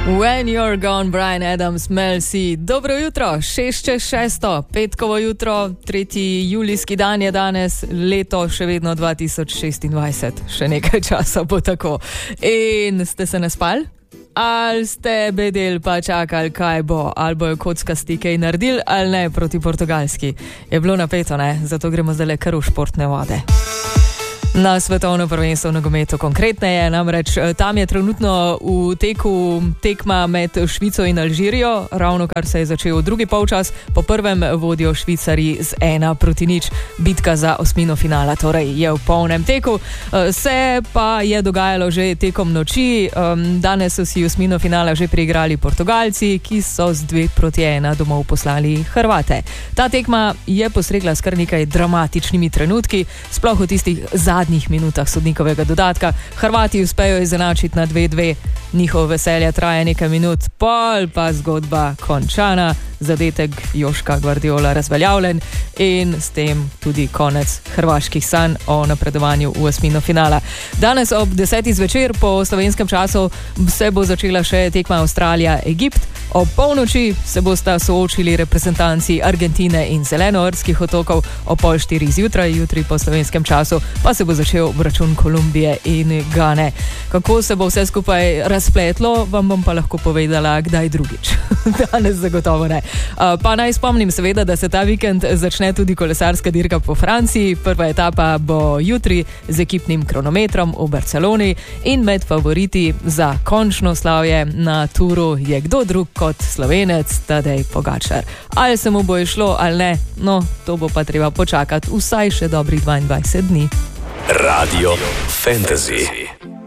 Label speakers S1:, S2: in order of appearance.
S1: When You're Gone, Bryan Adams, Mel C. Dobro jutro, 6:06, petkovo jutro, 3. julijski dan je danes, leto še vedno 2026, še nekaj časa bo tako. In ste se naspali? Ali ste bedeli pa čakali, kaj bo, ali bojo kockasti kaj naredili, ali ne proti Portugalski. Je bilo napeto, ne? Zato gremo zdaj le kar v športne vode. Na svetovno prvenstvo v nogometu konkretneje, namreč tam je trenutno v teku tekma med Švico in Alžirijo, ravno kar se je začel drugi polčas, po prvem vodijo Švicarji z 1-0, bitka za osmino finala, torej je v polnem teku, se pa je dogajalo že tekom noči, danes so si osmino finala že priigrali Portugalci, ki so z 2-1 domov poslali Hrvate. Ta tekma je postregla s kar nekaj dramatičnimi trenutki, sploh v tistih zadnjih minutah sodnikovega dodatka. Hrvati uspejo izenačiti na 2-2, njihovo veselje traja nekaj minut, pol pa zgodba končana, zadetek Joška Gvardiola razveljavljen in s tem tudi konec hrvaških sanj o napredovanju v osmino finala. Danes ob 10. zvečer po slovenskem času se bo začela še tekma Avstralija-Egipt. Ob polnoči se bosta soočili reprezentanci Argentine in Zelenoorskih otokov, ob 3:30 zjutraj, jutri po slovenskem času, pa se bo začel obračun Kolumbije in Gane. Kako se bo vse skupaj razpletlo, vam bom pa lahko povedala kdaj drugič. Danes zagotovo ne. Pa naj spomnim seveda, da se ta vikend začne tudi kolesarska dirka po Franciji. Prva etapa bo jutri z ekipnim kronometrom v Barceloni in med favoriti za končno slavje na Touru je kdo drug kot Slovenec Tadej Pogačar. Ali se mu bo šlo ali ne, no, to bo pa treba počakati vsaj še dobrih 22 dni.
S2: Radio Fantasy.